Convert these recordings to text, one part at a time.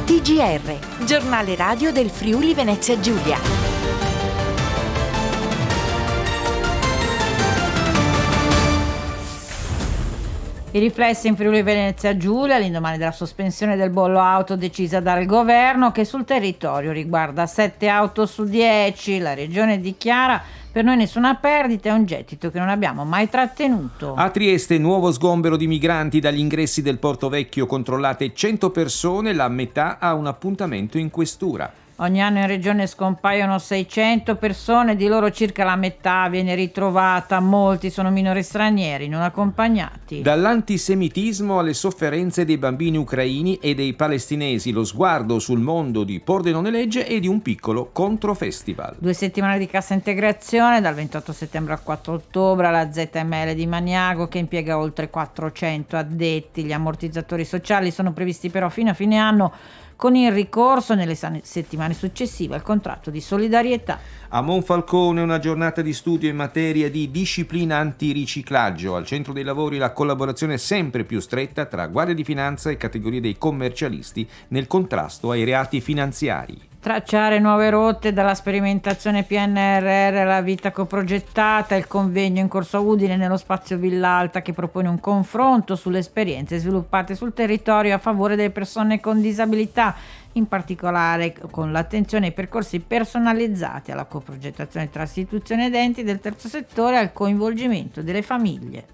TGR, giornale radio del Friuli Venezia Giulia. I riflessi in Friuli Venezia Giulia all'indomani della sospensione del bollo auto decisa dal governo, che sul territorio riguarda 7 auto su 10. La regione dichiara: per noi nessuna perdita, è un gettito che non abbiamo mai trattenuto. A Trieste nuovo sgombero di migranti dagli ingressi del Porto Vecchio, controllate 100 persone, la metà ha un appuntamento in questura. Ogni anno in regione scompaiono 600 persone, di loro circa la metà viene ritrovata, molti sono minori stranieri non accompagnati. Dall'antisemitismo alle sofferenze dei bambini ucraini e dei palestinesi, lo sguardo sul mondo di Pordenone Legge e di un piccolo controfestival. 2 settimane di cassa integrazione dal 28 settembre al 4 ottobre alla ZML di Maniago, che impiega oltre 400 addetti. Gli ammortizzatori sociali sono previsti però fino a fine anno, con il ricorso nelle settimane successive al contratto di solidarietà. A Monfalcone una giornata di studio in materia di disciplina antiriciclaggio. Al centro dei lavori la collaborazione sempre più stretta tra Guardia di Finanza e categorie dei commercialisti nel contrasto ai reati finanziari. Tracciare nuove rotte dalla sperimentazione PNRR alla vita coprogettata, il convegno in corso a Udine nello spazio Villalta, che propone un confronto sulle esperienze sviluppate sul territorio a favore delle persone con disabilità, in particolare con l'attenzione ai percorsi personalizzati, alla coprogettazione tra istituzioni ed enti del terzo settore e al coinvolgimento delle famiglie.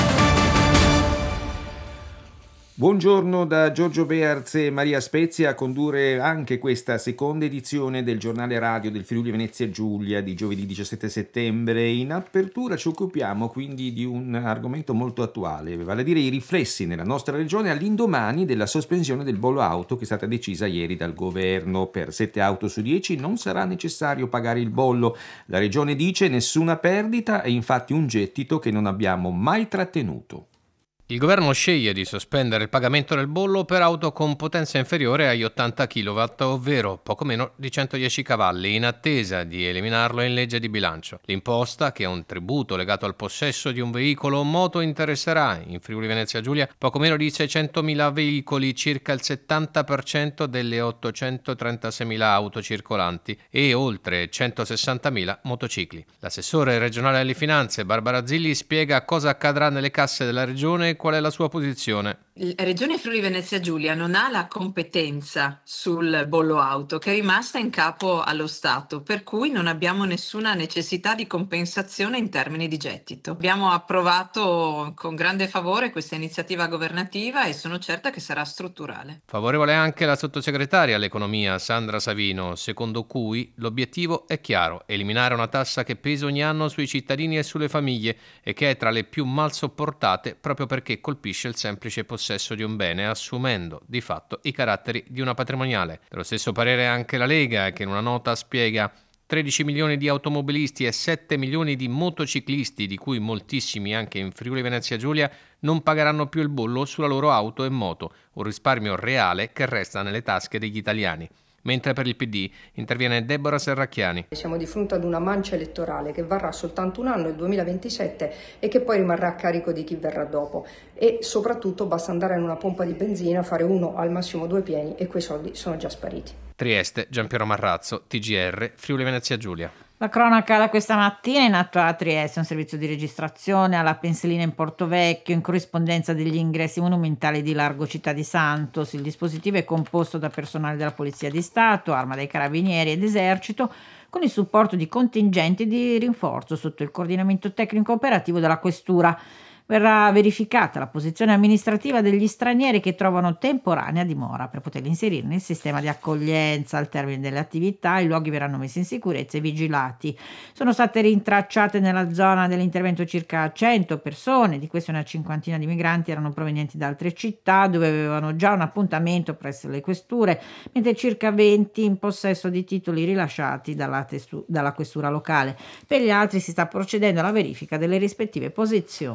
Buongiorno da Giorgio Bearz e Maria Spezia a condurre anche questa seconda edizione del giornale radio del Friuli Venezia Giulia di giovedì 17 settembre. In apertura ci occupiamo quindi di un argomento molto attuale, vale a dire i riflessi nella nostra regione all'indomani della sospensione del bollo auto che è stata decisa ieri dal governo. Per 7 auto su 10 non sarà necessario pagare il bollo. La regione dice nessuna perdita, è infatti un gettito che non abbiamo mai trattenuto. Il governo sceglie di sospendere il pagamento del bollo per auto con potenza inferiore agli 80 kW, ovvero poco meno di 110 cavalli, in attesa di eliminarlo in legge di bilancio. L'imposta, che è un tributo legato al possesso di un veicolo o moto, interesserà in Friuli Venezia Giulia poco meno di 600.000 veicoli, circa il 70% delle 836.000 auto circolanti, e oltre 160.000 motocicli. L'assessore regionale alle finanze Barbara Zilli spiega cosa accadrà nelle casse della regione e qual è la sua posizione. La Regione Friuli Venezia Giulia non ha la competenza sul bollo auto, che è rimasta in capo allo Stato, per cui non abbiamo nessuna necessità di compensazione in termini di gettito. Abbiamo approvato con grande favore questa iniziativa governativa e sono certa che sarà strutturale. Favorevole anche la sottosegretaria all'economia Sandra Savino, secondo cui l'obiettivo è chiaro: eliminare una tassa che pesa ogni anno sui cittadini e sulle famiglie e che è tra le più mal sopportate proprio perché colpisce il semplice possesso di un bene, assumendo di fatto i caratteri di una patrimoniale. Dello stesso parere anche la Lega, che in una nota spiega 13 milioni di automobilisti e 7 milioni di motociclisti, di cui moltissimi anche in Friuli Venezia Giulia, non pagheranno più il bollo sulla loro auto e moto, un risparmio reale che resta nelle tasche degli italiani. Mentre per il PD interviene Deborah Serracchiani. Siamo di fronte ad una mancia elettorale che varrà soltanto un anno, il 2027, e che poi rimarrà a carico di chi verrà dopo. E soprattutto basta andare in una pompa di benzina, fare 1 al massimo 2 pieni e quei soldi sono già spariti. Trieste, Giampiero Marrazzo, TGR, Friuli Venezia Giulia. La cronaca da questa mattina: in atto a Trieste un servizio di registrazione alla pensilina in Porto Vecchio in corrispondenza degli ingressi monumentali di Largo Città di Santos. Il dispositivo è composto da personale della Polizia di Stato, Arma dei Carabinieri ed Esercito, con il supporto di contingenti di rinforzo sotto il coordinamento tecnico operativo della Questura. Verrà verificata la posizione amministrativa degli stranieri che trovano temporanea dimora per poterli inserire nel sistema di accoglienza. Al termine delle attività i luoghi verranno messi in sicurezza e vigilati. Sono state rintracciate nella zona dell'intervento circa 100 persone, di queste una cinquantina di migranti erano provenienti da altre città dove avevano già un appuntamento presso le questure, mentre circa 20 in possesso di titoli rilasciati dalla questura locale. Per gli altri si sta procedendo alla verifica delle rispettive posizioni.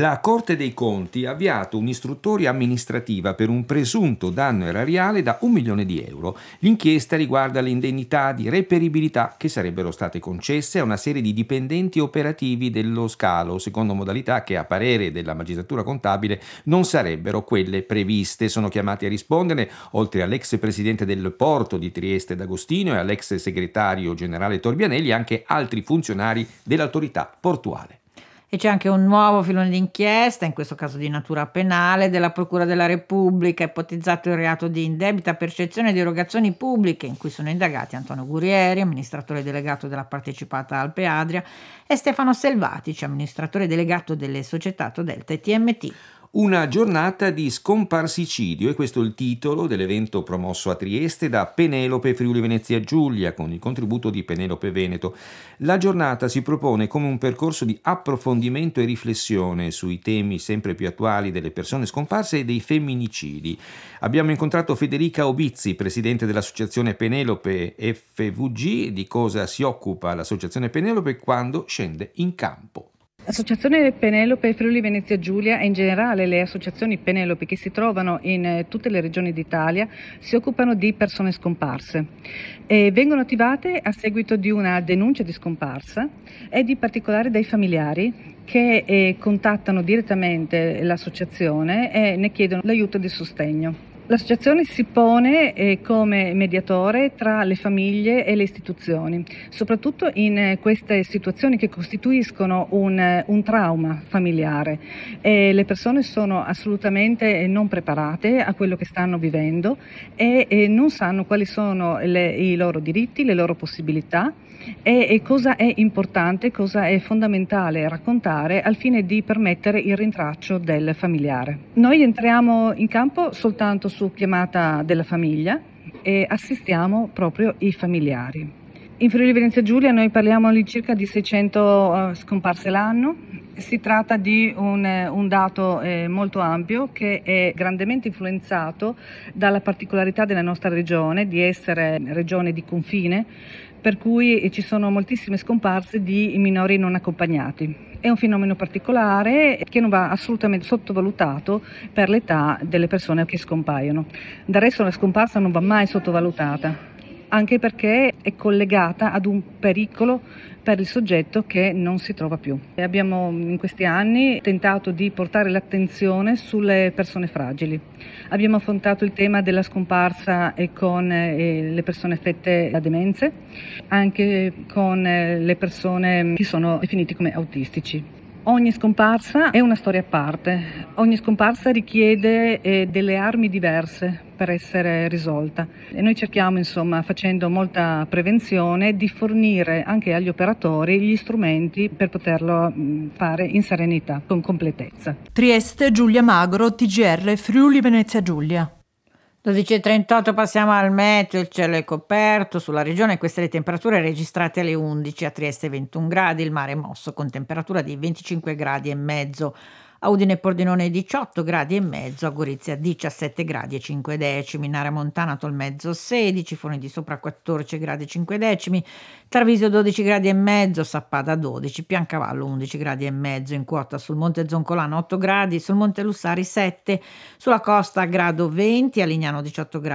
La Corte dei Conti ha avviato un'istruttoria amministrativa per un presunto danno erariale da 1 milione di euro. L'inchiesta riguarda le indennità di reperibilità che sarebbero state concesse a una serie di dipendenti operativi dello scalo, secondo modalità che a parere della magistratura contabile non sarebbero quelle previste. Sono chiamati a rispondere, oltre all'ex presidente del porto di Trieste D'Agostino e all'ex segretario generale Torbianelli, anche altri funzionari dell'autorità portuale. E c'è anche un nuovo filone d'inchiesta, in questo caso di natura penale, della Procura della Repubblica, ipotizzato il reato di indebita percezione di erogazioni pubbliche, in cui sono indagati Antonio Gurieri, amministratore delegato della partecipata Alpe Adria, e Stefano Selvatici, amministratore delegato delle società Todelta e TMT. Una giornata di scomparsiciddio, e questo è il titolo dell'evento promosso a Trieste da Penelope Friuli Venezia Giulia con il contributo di Penelope Veneto. La giornata si propone come un percorso di approfondimento e riflessione sui temi sempre più attuali delle persone scomparse e dei femminicidi. Abbiamo incontrato Federica Obizzi, presidente dell'associazione Penelope FVG. Di cosa si occupa l'associazione Penelope quando scende in campo? L'associazione Penelope Friuli Venezia Giulia e in generale le associazioni Penelope che si trovano in tutte le regioni d'Italia si occupano di persone scomparse e vengono attivate a seguito di una denuncia di scomparsa e di particolare dai familiari che contattano direttamente l'associazione e ne chiedono l'aiuto e il sostegno. L'associazione si pone come mediatore tra le famiglie e le istituzioni, soprattutto in queste situazioni che costituiscono un trauma familiare. Le persone sono assolutamente non preparate a quello che stanno vivendo e non sanno quali sono i loro diritti, le loro possibilità e cosa è importante, cosa è fondamentale raccontare al fine di permettere il rintraccio del familiare. Noi entriamo in campo soltanto su chiamata della famiglia e assistiamo proprio i familiari. In Friuli Venezia Giulia noi parliamo all'incirca di 600 scomparse l'anno. Si tratta di un dato molto ampio che è grandemente influenzato dalla particolarità della nostra regione, di essere regione di confine, per cui ci sono moltissime scomparse di minori non accompagnati. È un fenomeno particolare che non va assolutamente sottovalutato per l'età delle persone che scompaiono. Del resto la scomparsa non va mai sottovalutata, anche perché è collegata ad un pericolo per il soggetto che non si trova più. Abbiamo in questi anni tentato di portare l'attenzione sulle persone fragili. Abbiamo affrontato il tema della scomparsa con le persone affette da demenze, anche con le persone che sono definite come autistici. Ogni scomparsa è una storia a parte, ogni scomparsa richiede delle armi diverse per essere risolta e noi cerchiamo, insomma, facendo molta prevenzione, di fornire anche agli operatori gli strumenti per poterlo fare in serenità, con completezza. Trieste, Giulia Magro, TGR, Friuli Venezia Giulia. 12.38, passiamo al meteo, il cielo è coperto sulla regione, queste le temperature registrate alle 11, a Trieste 21 gradi, il mare è mosso con temperatura di 25 gradi e mezzo, a Udine e Pordenone 18 gradi e mezzo, a Gorizia 17 gradi e 5 decimi, in area montana Tolmezzo 16, Forni di Sopra 14 gradi e 5 decimi, Tarvisio 12 gradi e mezzo, Sappada 12, Piancavallo 11 gradi e mezzo, in quota sul Monte Zoncolano 8 gradi, sul Monte Lussari 7, sulla costa grado 20, a Lignano 18 gradi